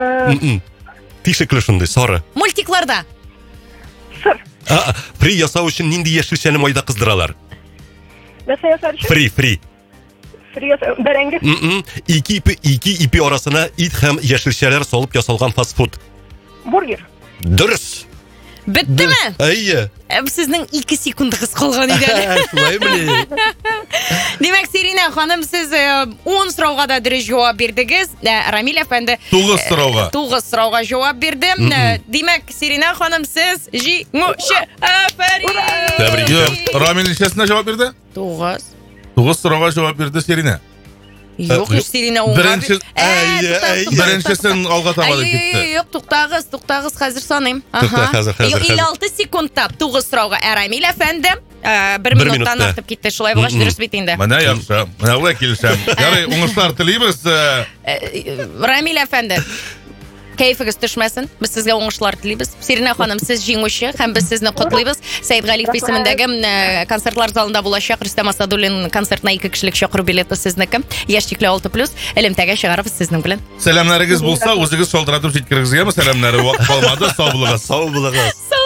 Тишеклі шындай, сары. Мультикларда. Сыр. Фри ясау үшін нинди яшілшәні майда қыздыралар? Нәрсе ясар үшін? Фри. Фри ясар. Бәрәңге. Iki ипи арасына ит һәм яшілшәләр солып ясалған фастфуд. Бургер. Дұрыс. Біттіме? Әйе. Сіздің 2 секундығыз қалған еді. Шулай біле. Демек, Серина ханым, сіз 10 сұрауға да дұрыс жауап бердіңіз. Рамиль әфәнді 9 сұрауға. 9 сұрауға жауап берді. Демек, Серина ханым, сіз жеңуші. Афарин! Тәбрик. Рамиль нешесіне жауап берді? 9 сұрауға жауап берді Серина. Жоқ, Серина оңға Біріншісін алға табады кетті. Жоқ, тоқтағыз, қазір санайым. Қазір. 56 секунд тап 9 сұрауға. Рамиль әфәнді 1 минуттан артып кетті. Шылай бұғаш дұрыс бетінде. Мәне яқшы, мәне ұлай келішем. Ярай, оңышлар тілейміз. Рамиль әфәнді, кайфыңыз түшмәсін. Біз сізге оңышлар тілейбіз. Серина ханым, сіз жеңуші, һәм біз сізні құтлайбыз. Сәйдғалиев есіміндегі концертлар залында болашақ Рүстем Асадуллин концертына 2 кішілік шоқыр билеті сізнікі. Яштеклі 6+, әлемтәге шығарып сіздің білін. Сәлемләріңіз болса, өзіңіз шолдыратып жеткіріңізге ме? Сәлемләрі уақыт қалмады. Сау болыңыз.